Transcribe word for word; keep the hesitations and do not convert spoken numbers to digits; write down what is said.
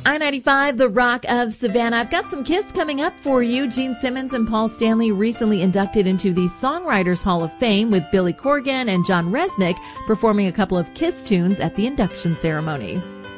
I ninety-five, the Rock of Savannah. I've got some Kiss coming up for you. Gene Simmons and Paul Stanley recently inducted into the Songwriters Hall of Fame, with Billy Corgan and John Resnick performing a couple of Kiss tunes at the induction ceremony.